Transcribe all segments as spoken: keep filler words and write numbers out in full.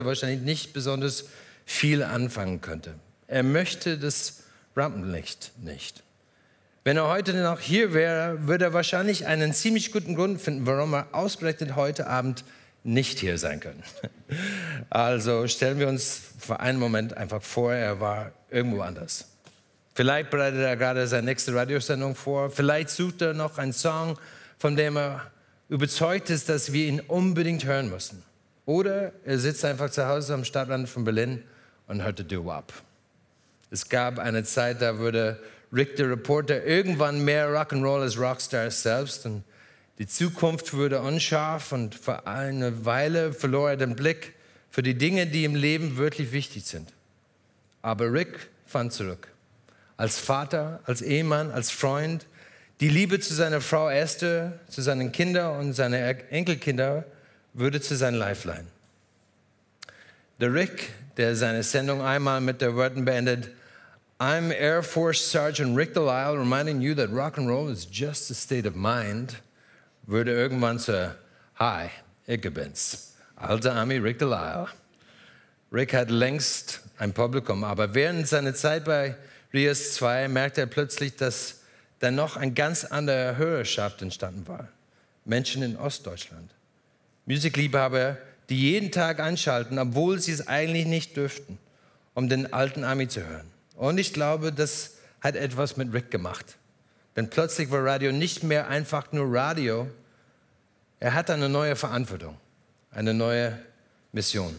wahrscheinlich nicht besonders viel anfangen könnte. Er möchte das Rampenlicht nicht. Wenn er heute noch hier wäre, würde er wahrscheinlich einen ziemlich guten Grund finden, warum er ausgerechnet heute Abend nicht hier sein kann. Also stellen wir uns für einen Moment einfach vor, er war irgendwo anders. Vielleicht bereitet er gerade seine nächste Radiosendung vor. Vielleicht sucht er noch einen Song, von dem er überzeugt ist, dass wir ihn unbedingt hören müssen. Oder er sitzt einfach zu Hause am Stadtrand von Berlin und hört Doo-Wop. Es gab eine Zeit, da wurde Rick der Reporter irgendwann mehr Rock'n'Roll als Rockstars selbst. Und die Zukunft wurde unscharf und für eine Weile verlor er den Blick für die Dinge, die im Leben wirklich wichtig sind. Aber Rick fand zurück. Als Vater, als Ehemann, als Freund. Die Liebe zu seiner Frau Esther, zu seinen Kindern und seinen Enkelkindern würde zu seinem Lifeline. Der Rick, der seine Sendung einmal mit der Worten beendet, I'm Air Force Sergeant Rick Delisle, reminding you that rock and roll is just a state of mind, würde irgendwann zu Hi, ich bin's, alter Ami Rick Delisle. Rick hat längst ein Publikum, aber während seiner Zeit bei Rias zwei merkte er plötzlich, dass da noch eine ganz andere Hörerschaft entstanden war. Menschen in Ostdeutschland. Musikliebhaber, die jeden Tag einschalten, obwohl sie es eigentlich nicht dürften, um den alten Ami zu hören. Und ich glaube, das hat etwas mit Rick gemacht. Denn plötzlich war Radio nicht mehr einfach nur Radio. Er hatte eine neue Verantwortung, eine neue Mission.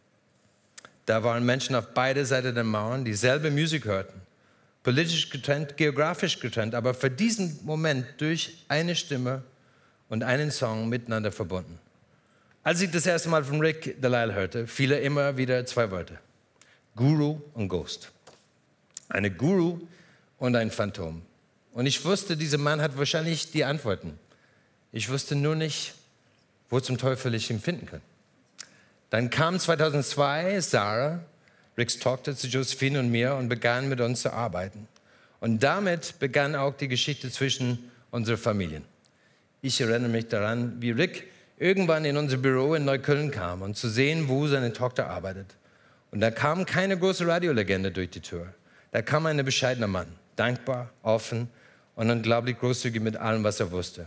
Da waren Menschen auf beiden Seiten der Mauern, die dieselbe Musik hörten. Politisch getrennt, geografisch getrennt, aber für diesen Moment durch eine Stimme und einen Song miteinander verbunden. Als ich das erste Mal von Rick Delisle hörte, fiel er immer wieder zwei Wörter. Guru und Ghost. Eine Guru und ein Phantom. Und ich wusste, dieser Mann hat wahrscheinlich die Antworten. Ich wusste nur nicht, wo zum Teufel ich ihn finden kann. Dann kam zweitausendzwei Sarah, Ricks Tochter, zu Josephine und mir und begann mit uns zu arbeiten. Und damit begann auch die Geschichte zwischen unseren Familien. Ich erinnere mich daran, wie Rick irgendwann in unser Büro in Neukölln kam, um zu sehen, wo seine Tochter arbeitet. Und da kam keine große Radiolegende durch die Tür. Da kam ein bescheidener Mann, dankbar, offen und unglaublich großzügig mit allem, was er wusste.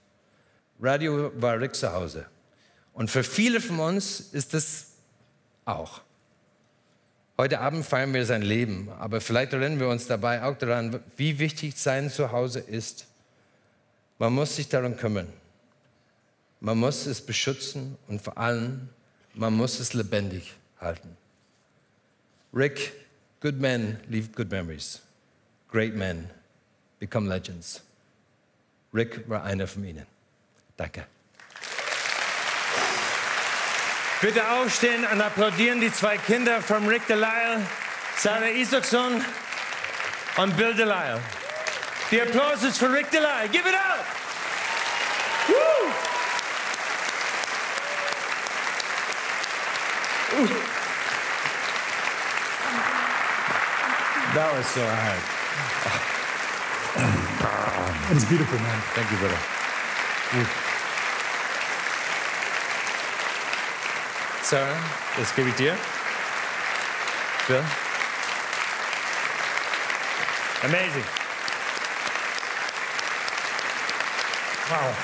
Radio war Rick zu Hause. Und für viele von uns ist das auch. Heute Abend feiern wir sein Leben, aber vielleicht erinnern wir uns dabei auch daran, wie wichtig sein Zuhause ist. Man muss sich darum kümmern. Man muss es beschützen und vor allem, man muss es lebendig halten. Rick, good men leave good memories. Great men become legends. Rick war einer von ihnen. Danke. Bitte aufstehen und applaudieren die zwei Kinder von Rick Delisle, Sarah Isaacson und Bill Delisle. The applause is for Rick Delisle. Give it up! Woo! That was so hard. It was beautiful, man. Thank you, brother. Ooh. Sarah, das gebe ich dir. Bill. Amazing. Wow.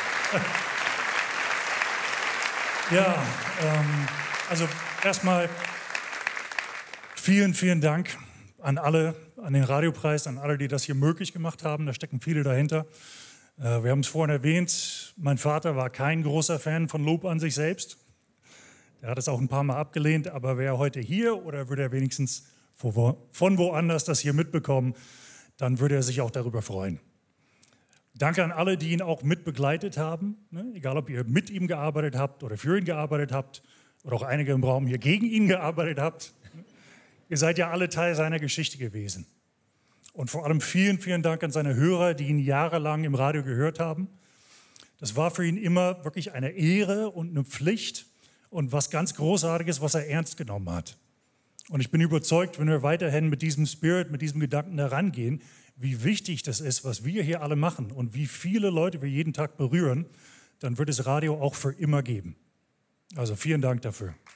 Ja, ähm, also erstmal vielen, vielen Dank an alle, an den Radiopreis, an alle, die das hier möglich gemacht haben. Da stecken viele dahinter. Äh, wir haben es vorhin erwähnt, mein Vater war kein großer Fan von Lob an sich selbst. Er hat es auch ein paar Mal abgelehnt, aber wäre heute hier oder würde er wenigstens von woanders das hier mitbekommen, dann würde er sich auch darüber freuen. Danke an alle, die ihn auch mitbegleitet haben, ne? Egal ob ihr mit ihm gearbeitet habt oder für ihn gearbeitet habt oder auch einige im Raum hier gegen ihn gearbeitet habt. Ihr seid ja alle Teil seiner Geschichte gewesen. Und vor allem vielen, vielen Dank an seine Hörer, die ihn jahrelang im Radio gehört haben. Das war für ihn immer wirklich eine Ehre und eine Pflicht und was ganz Großartiges, was er ernst genommen hat. Und ich bin überzeugt, wenn wir weiterhin mit diesem Spirit, mit diesem Gedanken herangehen, wie wichtig das ist, was wir hier alle machen und wie viele Leute wir jeden Tag berühren, dann wird es Radio auch für immer geben. Also vielen Dank dafür.